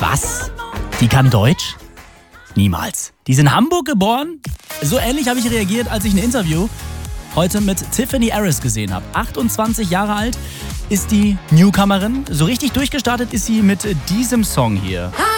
Was? Die kann Deutsch? Niemals. Die ist in Hamburg geboren? So ähnlich habe ich reagiert, als ich ein Interview heute mit Tiffany Harris gesehen habe. 28 Jahre alt ist die Newcomerin. So richtig durchgestartet ist sie mit diesem Song hier.